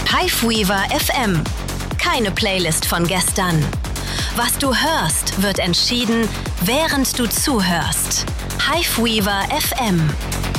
Hiveweaver FM. Keine Playlist von gestern. Was du hörst, wird entschieden, während du zuhörst. Hiveweaver FM.